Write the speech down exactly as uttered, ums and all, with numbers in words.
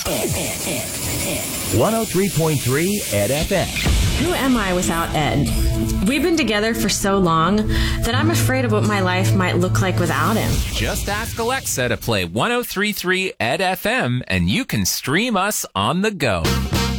one oh three point three Ed F M. Who am I without Ed? We've been together for so long that I'm afraid of what my life might look like without him. Just ask Alexa to play one oh three point three Ed F M and you can stream us on the go.